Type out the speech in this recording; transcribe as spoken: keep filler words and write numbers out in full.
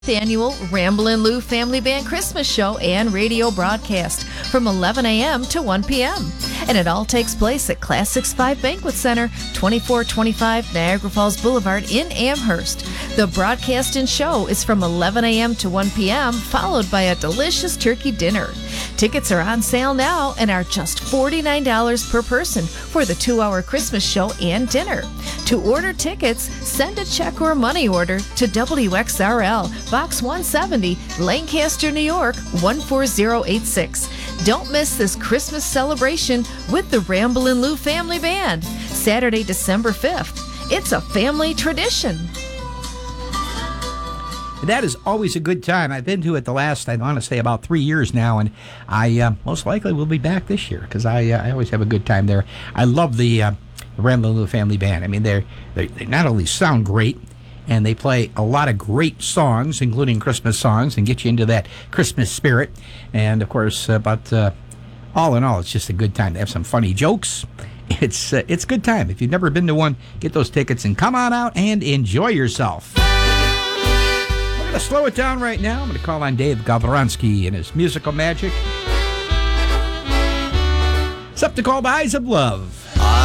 Annual Ramblin' Lou Family Band Christmas Show and radio broadcast from eleven a.m. to one p.m. And it all takes place at Classics five Banquet Center, twenty-four twenty-five Niagara Falls Boulevard in Amherst. The broadcast and show is from eleven a.m. to one p.m., followed by a delicious turkey dinner. Tickets are on sale now and are just forty-nine dollars per person for the two-hour Christmas show and dinner. To order tickets, send a check or money order to W X R L, Box one seventy, Lancaster, New York, one four zero eight six. Don't miss this Christmas celebration with the Ramblin' Lou Family Band. Saturday, December fifth. It's a family tradition. That is always a good time. I've been to it the last, I want to say, about three years now, and I uh, most likely will be back this year because I uh, I always have a good time there. I love the uh, Ramblin' Lou Family Band. I mean, they're, they're, they not only sound great, and they play a lot of great songs, including Christmas songs, and get you into that Christmas spirit. And, of course, uh, but uh, all in all, it's just a good time. They have some funny jokes. It's, uh, it's a good time. If you've never been to one, get those tickets and come on out and enjoy yourself. We're going to slow it down right now. I'm going to call on Dave Gavronski and his musical magic. It's up to call the Eyes of Love.